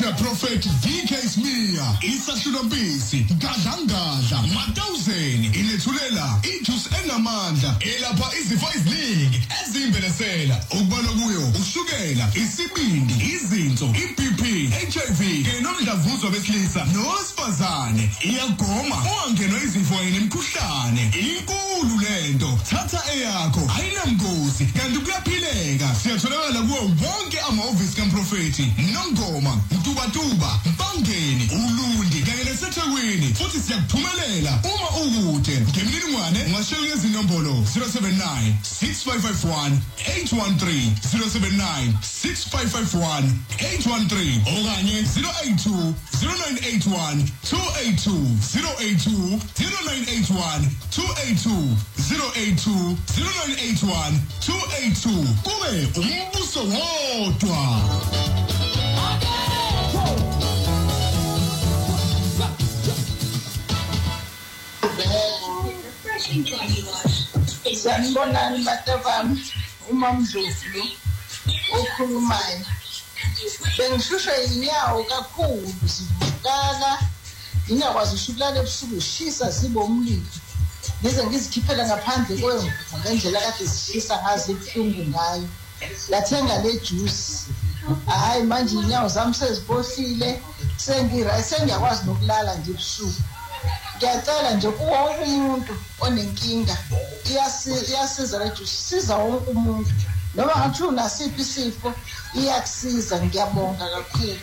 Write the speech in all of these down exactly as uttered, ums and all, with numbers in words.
Feature Prophet D K Smear, Isahlulo Mpisi, Gadlangadla, Matawuzeni, ilethulela ijuice enamandla elapha izifo eziningi ezimbenesela okubalwa kuyo ushukela, isibindi, izinso, i-B P, H I V kanye nomdlavuzo besilisa nowesifazane. Iyagoma ungangenwa izifo kanye nemikhuhlane. Inkulu lento, thatha eyakho, ayinamgozi kanti kuyaphileka. Siyatholakala kuwo wonke amahhovisi kaMprofethi Nongoma, Mtubatuba, Mpangeni, Ulundi kanye naseThekwini. Futhi siyakuphumelela uma ukude. Ngemininingwane ungashayela izinombolo zero seven nine six five five one eight one three zero seven nine six five five one eight one three okanye zero eight two zero nine eight one two eight two zero eight two zero nine eight one two eight two zero eight two zero nine eight one two eight two. Kube umbuso wodwa. Sanibonani batafami, uMamdlovu okhulumayo. Bengishusha inyawo kakhulu zivukala. Ngingakwazi ukulala ebusuku shisa zibe umlilo. Ngize ngizikhiphela ngaphandle kwemvu ngendlela kade zishisa ngazo ebuhlungu ngayo. Lathenga le juice. Hayi manje inyawo zami sezibohlile. Sengira sengiyakwazi nokulala nje ebusuku. Ngiyacela nje kuwonke umuntu onenkinga iyasiza le juice, siza wonke umuntu. Noma ngathi unasiphi isifo iyakusiza. Ngiyabonga kakhulu.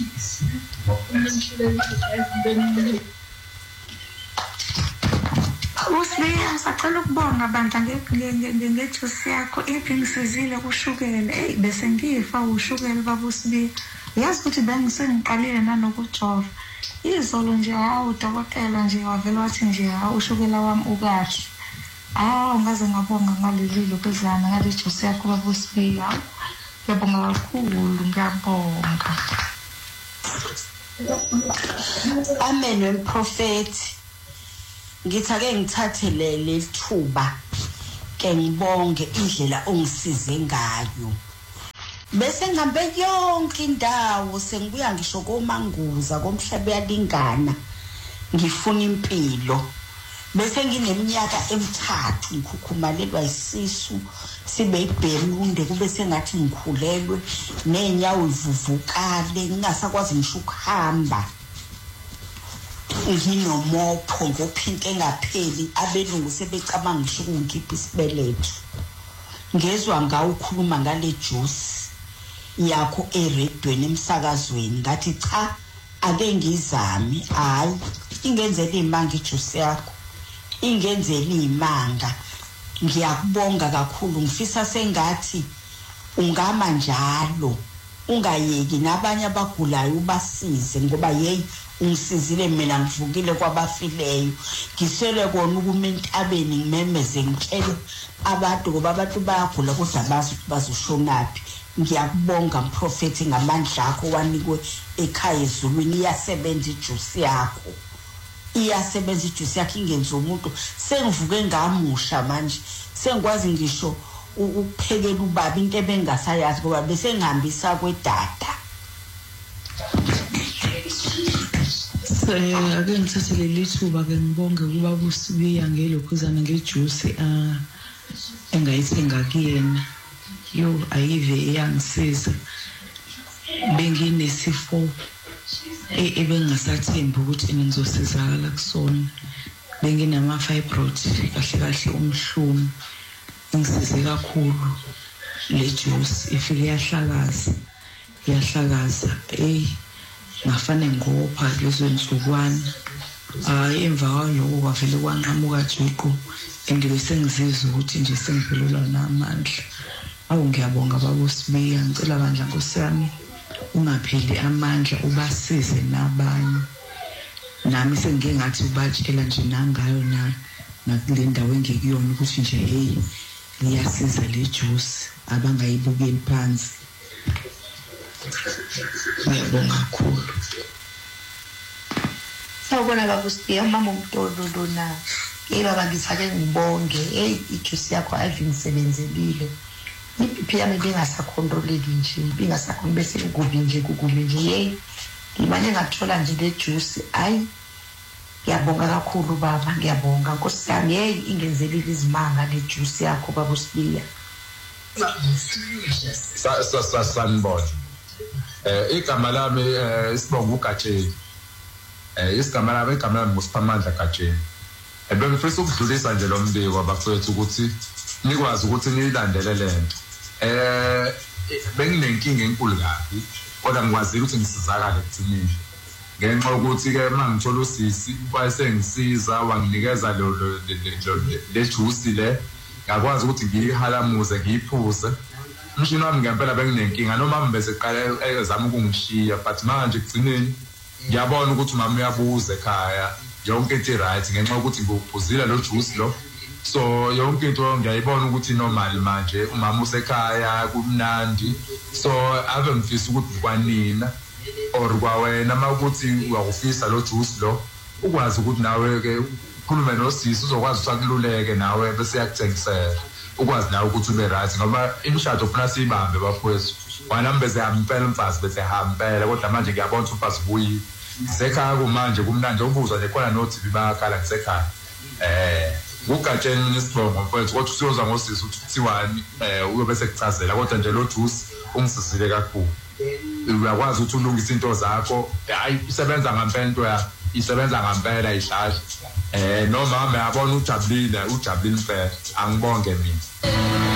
Usibiya sacela ukubonga bandla ngejuice yakho ebingisizile kushukela. Hey bese ngifa ushukela baba Usibiya. Yazi ukuthi bengisengiqalile nanokujova. Izolo nje hawu udokotela nje wavela wathi nje hawu ushukela wami ukahle. Ah ngaze ngabonga ngaleli lokuzana ngale juice yakho baba Usibiya. Ngiyabonga kakhulu, ngiyabonga. Amen wemprofethi. Ngithi ake ngithathe leli thuba ke ngibonge indlela ongisize ngayo. Bese ngihambe yonke indawo sengibuya ngisho koManguza komhlaba yalingana ngifuna impilo. Bese ngineminyaka emithathu ngikhukhumalelwa isisu sibe ibhelunde kube sengathi ngikhulelwe nenyawo ivuvukale ngingasakwazi ngisho ukuhamba. Nginomopho ngophinte engapheli abelungu sebecabanga ngisho ukungipha isibeletho. Ngezwe ngawo ukhuluma ngale juice yakho eredweni emsakazweni ngathi cha ake ngizami. Hayi ingenzela imanga ijuice yakho, ingenzela imanga. Ngiyakubonga kakhulu, ngifisa sengathi ungama njalo ungayeki nabanye abagulayo ubasize ngoba hey ungisizile mina ngivukile kwabafileyo. Ngisele kona ukuma entabeni ngimemeze ngitshele abantu ngoba abantu bayagula kodwa bazi ukuthi bazoshonaphi. Ngiyakubonga Mprofethi ngamandla akho wanikwe ekhaya ezulwini. Iyasebenza ijuice yakho, iyasebenza ijuice yakho ingenza umuntu. Sengivuke ngamusha manje sengikwazi ngisho ukuphekela ubaba into ebengasayazi ngoba bese ngihambisa kwedada. Eh ake ngithathe leli thuba ke ngibonge kuba Usibiya ngelokhuzana ngejuice ah engayithenga kuyena. Yo ayive yangisiza. Benginesifo ebengasathembi ukuthi ngizosizakala kusona. Benginama fibroid kahle kahle umhlumu. Ngisize kakhulu le juice ifike yahlakaza yahlakaza eh ngafane ngopha lezo nsukwana. Hayi emva kwaloko kwavele kwanqamuka juqu engibe sengizizwa ukuthi nje sengiphelelwa namandla. Awu ngiyabonga baba Usibiya, ngicela bandla Nkosi yami ungapheli amandla ubasize nabanye. Nami sengingathi ubatshela nje nangayo na nakule ndawo engekuyona ukuthi nje hey liyasiza le juice abangayibukeli phansi. Ngiyabonga kakhulu. Sawubona baba Usibiya, mama uMtolo na. Yeba ngithake ngibonge hey ijuice yakho ayivingisebenzelile. iBP yami bengasakhontroleki nje bengasakhona bese kubi nje kukubi nje hey ngimane ngathola nje le juice ayi ngiyabonga kakhulu baba ngiyabonga Nkosi yami hey ingenzelile izimanga le juice yakho baba uSibiya sa sa sa sanibona eh igama lami isibonga uGatsheni eh isigama lami igama lami nguSiphamandla Gatsheni ebengifisa ukudlulisa nje lo mbiko abafethu ukuthi nikwazi ukuthi niyilandele lento eh benginenkinga enkulu kabi kodwa ngikwazile ukuthi ngisizakale ekugcineni ngenxa ukuthi ke mangithola usisi wayesengisiza wanginikeza lo le juice le ngakwazi ukuthi ngiyihalamuze ngiyiphuze umshini wami ngempela benginenkinga noma mbese qala ezama ukungishiya but manje ekugcineni ngiyabona ukuthi mama uyabuza ekhaya yonke into right ngenxa ukuthi ngiphuzile lo juice lo so yonke into ngiyayibona ukuthi normal manje umama usekhaya kumnandi so ave ngifisa ukuthi kwanina or kwawena mawukuthi uyakufisa lo juice lo ukwazi ukuthi nawe ke ukhulume nosisi uzokwazi ukuthi akululeke nawe bese yakuthengisela ukwazi nawe ukuthi ube right ngoba imishado ufuna siyibambe bafowethu wanami bese hampela umfazi bese hampela kodwa manje ngiyabona ukuthi umfazi buyi sekhaya kumanje kumnandi ubuzwa nje khona no T V bayakhala ngisekhaya eh uGatsheni mina isibongo mfowethu kodwa usiyoza ngosisi ukuthi kuthiwani eh uyobe sekuchazela kodwa nje lo juice ungisizile kakhulu uyakwazi ukuthi ulungise into zakho hayi isebenza ngempela into yakho isebenza ngempela ihlahla eh noma yabona ujabulile ujabulile impela angibonge mina